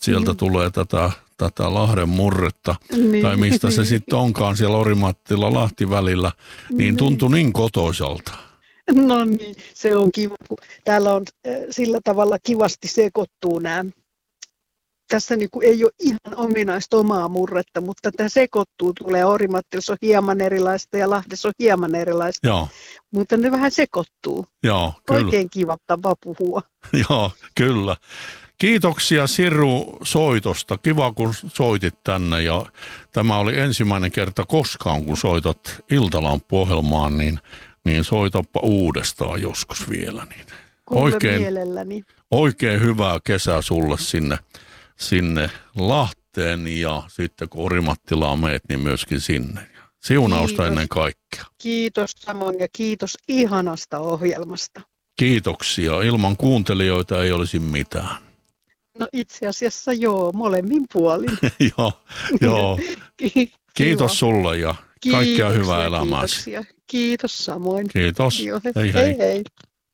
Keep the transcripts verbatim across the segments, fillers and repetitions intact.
sieltä Mm. tulee tätä, tätä Lahden murretta, Niin. tai mistä se sitten onkaan siellä Orimattila-Lahti välillä, niin tuntui niin kotoisalta. No niin, se on kiva, kun täällä on äh, sillä tavalla kivasti sekoittuu nämä. Tässä niin kuin ei ole ihan ominaista omaa murretta, mutta tämä sekoittuu, tulee Orimattilassa on hieman erilaista ja Lahdessa on hieman erilaista, Joo, mutta ne vähän sekoittuu. joo, kyllä. Oikein kiva tapa puhua. Joo, kyllä. Kiitoksia Siru soitosta. Kiva, kun soitit tänne ja tämä oli ensimmäinen kerta koskaan, kun soitat Iltalampu-ohjelmaan, niin, niin soitapa uudestaan joskus vielä. Niin. Kuule Oikein, mielelläni. oikein hyvää kesää sulle sinne, sinne Lahteen ja sitten kun Orimattilaan meet, niin myöskin sinne. Siunausta Kiitos. ennen kaikkea. Kiitos samoin ja kiitos ihanasta ohjelmasta. Kiitoksia. Ilman kuuntelijoita ei olisi mitään. No itse asiassa joo, molemmin puolin. joo, joo. Ki- Kiitos kiva. sulle ja kaikkea Kiitoksia, hyvää elämääsi. Kiitoksia. Kiitos samoin. Kiitos. Joo, Hei hei. hei hei.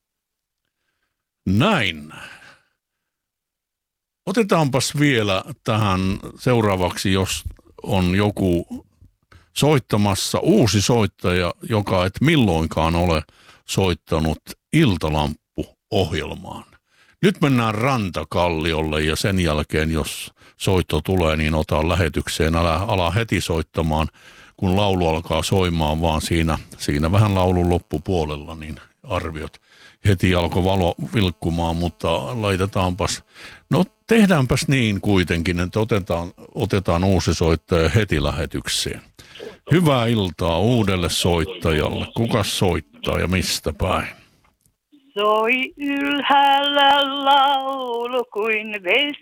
Näin. Otetaanpas vielä tähän seuraavaksi, jos on joku soittamassa, uusi soittaja, joka et milloinkaan ole soittanut Iltalampu-ohjelmaan. Nyt mennään Rantakalliolle ja sen jälkeen, jos soitto tulee, niin ota lähetykseen. Älä ala heti soittamaan, kun laulu alkaa soimaan, vaan siinä, siinä vähän laulun loppupuolella niin arviot. Heti alkoi valo vilkkumaan, mutta laitetaanpas. No tehdäänpäs niin kuitenkin, että otetaan, otetaan uusi soittaja heti lähetykseen. Hyvää iltaa uudelle soittajalle. Kuka soittaa ja mistä päin? Soi ylhäällä laulu kuin